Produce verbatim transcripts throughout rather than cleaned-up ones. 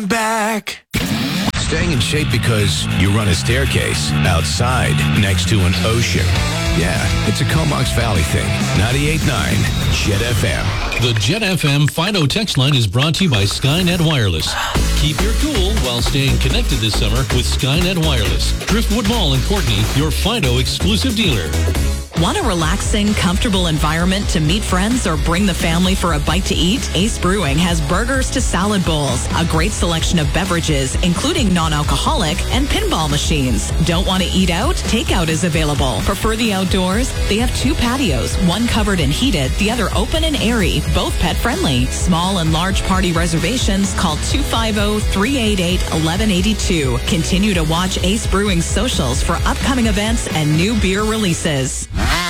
Back. Staying in shape because you run a staircase outside next to an ocean. Yeah, it's a Comox Valley thing. ninety-eight point nine Jet F M. The Jet F M Fido text line is brought to you by Skynet Wireless. Keep your cool while staying connected this summer with Skynet Wireless. Driftwood Mall in Courtney, your Fido exclusive dealer. Want a relaxing, comfortable environment to meet friends or bring the family for a bite to eat? Ace Brewing has burgers to salad bowls, a great selection of beverages, including non-alcoholic, and pinball machines. Don't want to eat out? Takeout is available. Prefer the outdoors? They have two patios, one covered and heated, the other open and airy, both pet-friendly. Small and large party reservations, call two five zero, three eight eight, one one eight two. Continue to watch Ace Brewing's socials for upcoming events and new beer releases.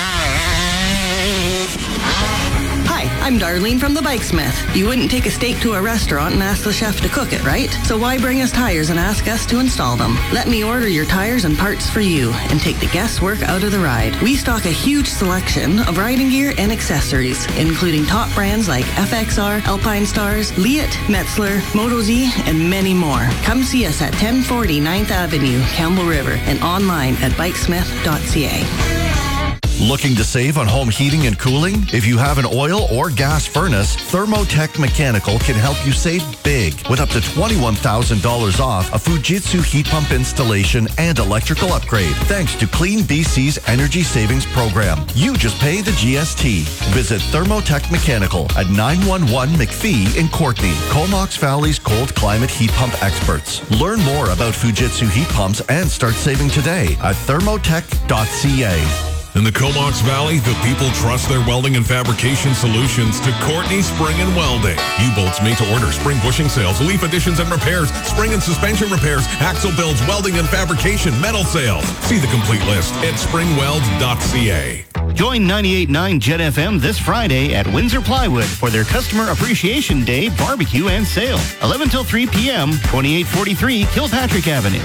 Hi, I'm Darlene from the Bikesmith. You wouldn't take a steak to a restaurant and ask the chef to cook it, right? So why bring us tires and ask us to install them? Let me order your tires and parts for you and take the guesswork out of the ride. We stock a huge selection of riding gear and accessories, including top brands like F X R, Alpine Stars, Leatt, Metzler, MotoZ, and many more. Come see us at ten forty ninth Avenue, Campbell River, and online at bikesmith dot c a. Looking to save on home heating and cooling? If you have an oil or gas furnace, Thermotech Mechanical can help you save big with up to twenty-one thousand dollars off a Fujitsu heat pump installation and electrical upgrade. Thanks to Clean B C's Energy Savings Program. You just pay the G S T. Visit Thermotech Mechanical at nine one one McPhee in Courtney, Comox Valley's cold climate heat pump experts. Learn more about Fujitsu heat pumps and start saving today at thermotech dot c a. In the Comox Valley, the people trust their welding and fabrication solutions to Courtney Spring and Welding. U-bolts made to order, spring bushing sales, leaf additions and repairs, spring and suspension repairs, axle builds, welding and fabrication, metal sales. See the complete list at spring weld dot c a. Join ninety-eight point nine Jet F M this Friday at Windsor Plywood for their Customer Appreciation Day barbecue and sale. eleven till three p.m., twenty-eight forty-three Kilpatrick Avenue.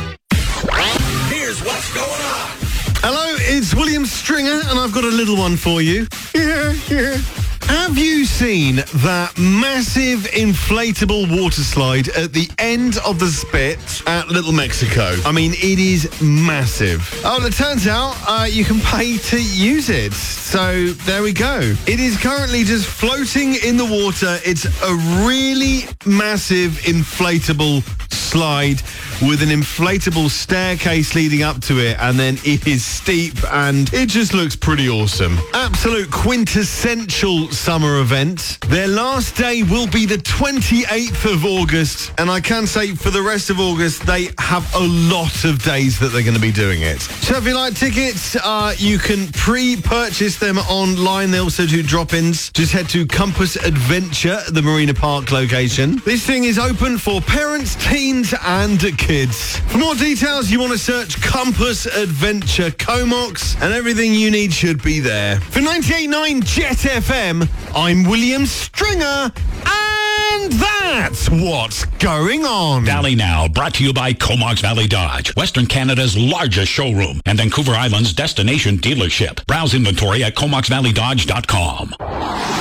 Here's what's going on. Hello, it's William Stringer, and I've got a little one for you. Yeah, yeah. Have you seen that massive inflatable water slide at the end of the Spit at Little Mexico? I mean, it is massive. Oh, it turns out uh, you can pay to use it. So there we go. It is currently just floating in the water. It's a really massive inflatable slide with an inflatable staircase leading up to it, and then it is steep, and it just looks pretty awesome. Absolute quintessential summer event. Their last day will be the twenty-eighth of August, and I can say for the rest of August, they have a lot of days that they're going to be doing it. So if you like tickets, uh, you can pre-purchase them online. They also do drop-ins. Just head to Compass Adventure, the Marina Park location. This thing is open for parents, teens, and kids. For more details, you want to search Compass Adventure Comox, and everything you need should be there. For ninety-eight point nine Jet F M, I'm William Stringer, and that's what's going on. Valley Now, brought to you by Comox Valley Dodge, Western Canada's largest showroom and Vancouver Island's destination dealership. Browse inventory at comox valley dodge dot com.